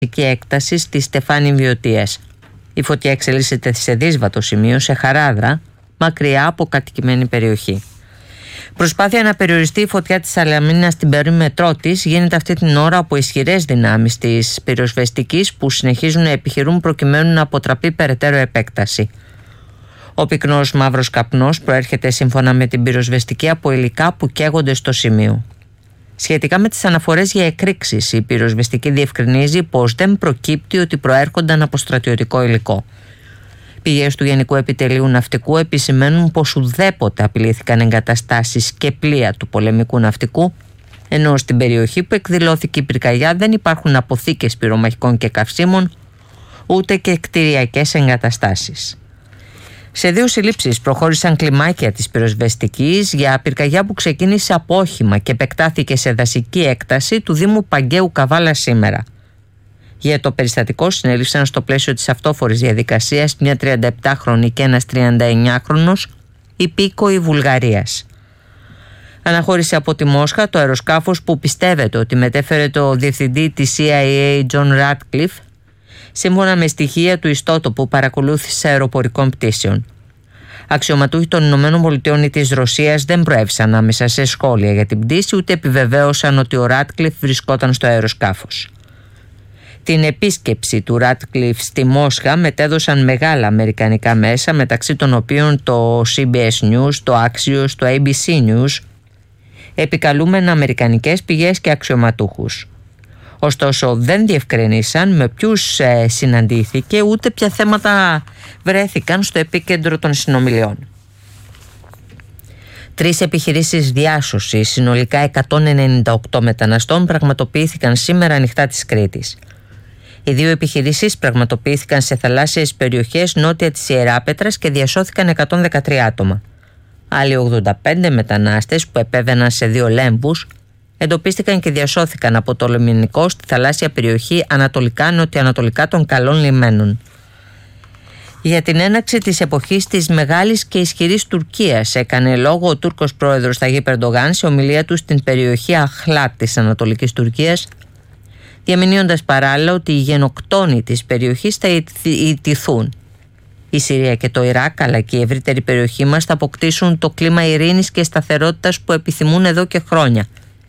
έκταση στη Στεφάνη Βιωτίας. Η φωτιά εξελίσσεται σε δύσβατο σημείο, σε Χαράδρα, μακριά από κατοικημένη περιοχή. Προσπάθεια να περιοριστεί η φωτιά της Σαλαμίνας στην περίμετρό της γίνεται αυτή την ώρα από ισχυρές δυνάμεις της πυροσβεστικής που συνεχίζουν να επιχειρούν προκειμένου να αποτραπεί περαιτέρω επέκταση. Ο πυκνός μαύρος καπνός προέρχεται σύμφωνα με την πυροσβεστική από υλικά που καίγονται στο σημείο. Σχετικά με τις αναφορές για εκρήξεις, η πυροσβεστική διευκρινίζει πως δεν προκύπτει ότι προέρχονταν από στρατιωτικό υλικό. Πηγές του Γενικού Επιτελείου Ναυτικού επισημαίνουν πως ουδέποτε απειλήθηκαν εγκαταστάσεις και πλοία του πολεμικού ναυτικού, ενώ στην περιοχή που εκδηλώθηκε η πυρκαγιά δεν υπάρχουν αποθήκες πυρομαχικών και καυσίμων, ούτε και κτηριακές εγκαταστάσεις. Σε 2 συλλήψεις προχώρησαν κλιμάκια της πυροσβεστικής για πυρκαγιά που ξεκίνησε από όχημα και επεκτάθηκε σε δασική έκταση του Δήμου Παγκαίου Καβάλα σήμερα. Για το περιστατικό συνέληφθαν στο πλαίσιο της αυτόφορης διαδικασίας μια 37χρονη και ένας 39χρονος υπήκοοι Βουλγαρίας. Αναχώρησε από τη Μόσχα το αεροσκάφος που πιστεύεται ότι μετέφερε το διευθυντή της CIA John Ratcliffe, σύμφωνα με στοιχεία του ιστότοπου παρακολούθησης αεροπορικών πτήσεων. Αξιωματούχοι των ΗΠΑ ή της Ρωσίας δεν προέβησαν άμεσα σε σχόλια για την πτήση, ούτε επιβεβαίωσαν ότι ο Ratcliffe βρισκόταν στο αεροσκάφος. Την επίσκεψη του Ratcliffe στη Μόσχα μετέδωσαν μεγάλα αμερικανικά μέσα, μεταξύ των οποίων το CBS News, το Axios, το ABC News, επικαλούμενα αμερικανικές πηγές και αξιωματούχους. Ωστόσο δεν διευκρινίσαν με ποιους συναντήθηκε, ούτε ποια θέματα βρέθηκαν στο επίκεντρο των συνομιλιών. 3 επιχειρήσεις διάσωσης συνολικά 198 μεταναστών πραγματοποιήθηκαν σήμερα ανοιχτά της Κρήτης. Οι 2 επιχειρήσεις πραγματοποιήθηκαν σε θαλάσσιες περιοχές νότια της Ιεράπετρας και διασώθηκαν 113 άτομα. Άλλοι 85 μετανάστες που επέβαιναν σε 2 λέμβους εντοπίστηκαν και διασώθηκαν από το λιμενικό στη θαλάσσια περιοχή ανατολικά-νοτιοανατολικά των Καλών Λιμένων. Για την έναρξη της εποχής της μεγάλης και ισχυρής Τουρκίας έκανε λόγο ο Τούρκος πρόεδρος Ταγίπ Ερντογάν σε ομιλία του στην περιοχή Αχλάτ της Ανατολικής Τουρκίας, διαμηνύοντας παράλληλα ότι οι γενοκτόνοι της περιοχής θα ιτηθούν. Η Συρία και το Ιράκ αλλά και η ευρύτερη περιοχή μας θα αποκτήσουν το κλίμα ειρήνης και σταθερότητας που επιθυμούν εδώ και χρόνια.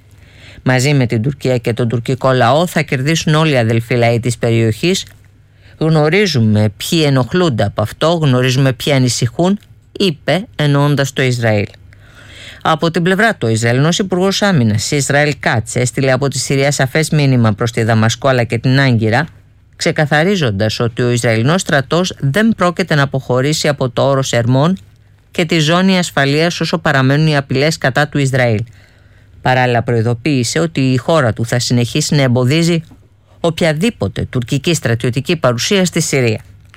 Μαζί με την Τουρκία και τον τουρκικό λαό θα κερδίσουν όλοι οι αδελφοί λαοί της περιοχής. Γνωρίζουμε ποιοι ενοχλούνται από αυτό, γνωρίζουμε ποιοι ανησυχούν, είπε εννοώντας το Ισραήλ. Από την πλευρά του, ο Ισραηλινός Υπουργός Άμυνας Ισραήλ Κάτς έστειλε από τη Συρία σαφές μήνυμα προς τη Δαμασκό αλλά και την Άγκυρα, ξεκαθαρίζοντας ότι ο Ισραηλινός στρατός δεν πρόκειται να αποχωρήσει από το όρος Ερμών και τη ζώνη ασφαλείας όσο παραμένουν οι απειλές κατά του Ισραήλ. Παράλληλα προειδοποίησε ότι η χώρα του θα συνεχίσει να εμποδίζει οποιαδήποτε τουρκική στρατιωτική παρουσία στη Συρία.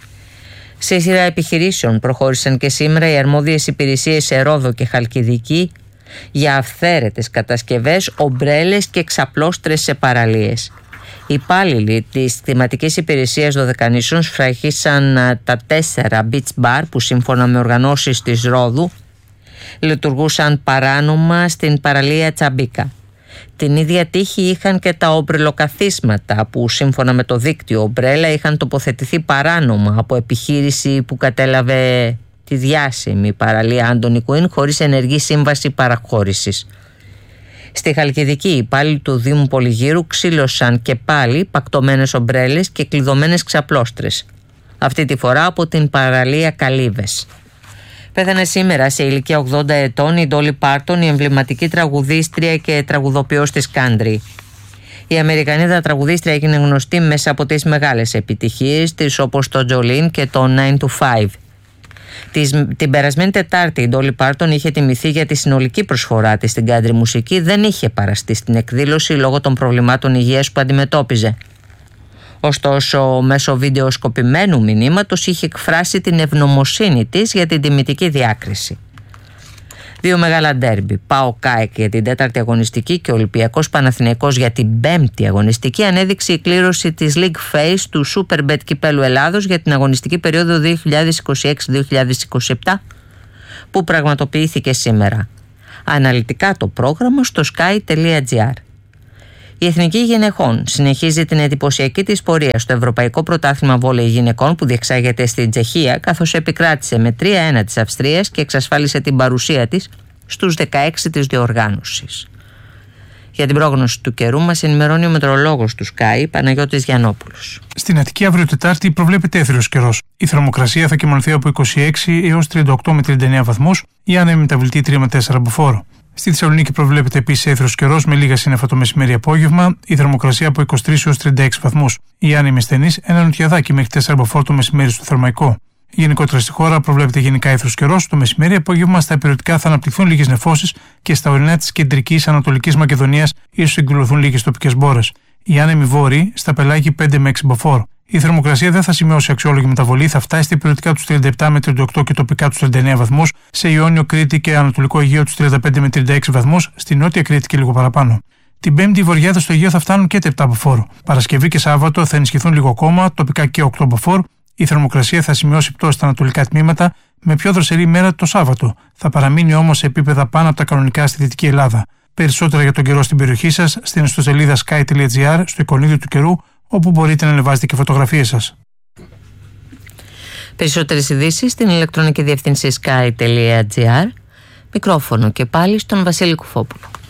Σε σειρά επιχειρήσεων προχώρησαν και σήμερα οι αρμόδιες υπηρεσίες σε Ρόδο και Χαλκιδική για αυθαίρετες κατασκευές, ομπρέλες και ξαπλώστρες σε παραλίες. Οι υπάλληλοι της θεματικής υπηρεσίας Δωδεκανήσων σφραγίσαν τα 4 beach bar που σύμφωνα με οργανώσεις της Ρόδου λειτουργούσαν παράνομα στην παραλία Τσαμπίκα. Την ίδια τύχη είχαν και τα ομπρελοκαθίσματα που σύμφωνα με το δίκτυο ομπρέλα είχαν τοποθετηθεί παράνομα από επιχείρηση που κατέλαβε τη διάσημη παραλία Άντονι Κουίν χωρίς ενεργή σύμβαση παραχώρησης. Στη Χαλκιδική οι υπάλληλοι του Δήμου Πολυγύρου ξύλωσαν και πάλι πακτωμένες ομπρέλες και κλειδωμένες ξαπλώστρες. Αυτή τη φορά από την παραλία Καλύβες. Πέθανε σήμερα σε ηλικία 80 ετών η Ντόλι Πάρτον, η εμβληματική τραγουδίστρια και τραγουδοποιός της country. Η Αμερικανίδα τραγουδίστρια έγινε γνωστή μέσα από τις μεγάλες επιτυχίες της όπως το Jolene και το 9 to 5. Την περασμένη Τετάρτη η Ντόλι Πάρτον είχε τιμηθεί για τη συνολική προσφορά της στην country μουσική, δεν είχε παραστεί στην εκδήλωση λόγω των προβλημάτων υγείας που αντιμετώπιζε. Ωστόσο, μέσω βιντεοσκοπημένου μηνύματος είχε εκφράσει την ευγνωμοσύνη της για την τιμητική διάκριση. 2 μεγάλα ντέρμπι, ΠΑΟΚ ΑΕΚ για την 4η αγωνιστική και Ολυμπιακός Παναθηναϊκός για την 5η αγωνιστική, ανέδειξε η κλήρωση της League Phase του Superbet Κυπέλλου Ελλάδος για την αγωνιστική περίοδο 2026-2027 που πραγματοποιήθηκε σήμερα. Αναλυτικά το πρόγραμμα στο sky.gr. Η Εθνική Γυναικών συνεχίζει την εντυπωσιακή της πορεία στο Ευρωπαϊκό Πρωτάθλημα Βόλεϊ Γυναικών που διεξάγεται στην Τσεχία, καθώς επικράτησε με 3-1 της Αυστρίας και εξασφάλισε την παρουσία της στους 16 της διοργάνωσης. Για την πρόγνωση του καιρού μας ενημερώνει ο μετεωρολόγος του Sky, Παναγιώτης Γιαννόπουλος. Στην Αττική αύριο Τετάρτη προβλέπεται έθριος καιρός. Η θερμοκρασία θα κυμανθεί από 26 έως 38 με 39 βαθμούς, η άνεμη μεταβλητή 3 με 4 από φόρο. Στη Θεσσαλονίκη προβλέπεται επίσης έθριος καιρός με λίγα σύννεφα το μεσημέρι-απόγευμα, η θερμοκρασία από 23 έως 36 βαθμούς. Η άνεμη στενής, ένα νοτιαδάκι μέχρι 4 από φόρο το μεσημέρι στο Θερμαϊκό. Γενικότερα στη χώρα προβλέπεται γενικά έθρος καιρός. Το μεσημέρι-απόγευμα στα υπηρετικά θα αναπτυχθούν λίγες νεφώσεις και στα ορεινά της κεντρικής Ανατολικής Μακεδονίας ίσως εκδηλωθούν λίγες τοπικές μπόρες. Οι άνεμοι βόρειοι στα πελάγη 5 με 6 μποφόρ. Η θερμοκρασία δεν θα σημειώσει αξιόλογη μεταβολή, θα φτάσει στα υπηρετικά τους 37 με 38 και τοπικά τους 39 βαθμούς, σε Ιόνιο, Κρήτη και Ανατολικό Αιγαίο τους 35 με 36 βαθμούς, στη Νότια Κρήτη και λίγο παραπάνω. Την Πέμπτη οι βορειάδες στο Αιγαίο θα φτάνουν και 7 από φόρο. Παρασκευή και Σάββατο θα ενισχυθούν λίγο ακόμα, τοπικά και 8 από φόρο. Η θερμοκρασία θα σημειώσει πτώση στα ανατολικά τμήματα, με πιο δροσερή ημέρα το Σάββατο. Θα παραμείνει όμως σε επίπεδα πάνω από τα κανονικά στη Δυτική Ελλάδα. Περισσότερα για τον καιρό στην περιοχή σας στην ιστοσελίδα sky.gr, στο εικονίδιο του καιρού, όπου μπορείτε να ανεβάζετε και φωτογραφίες σας. Περισσότερες ειδήσεις στην ηλεκτρονική διεύθυνση sky.gr. Μικρόφωνο και πάλι στον Βασίλη Κουφόπουλο.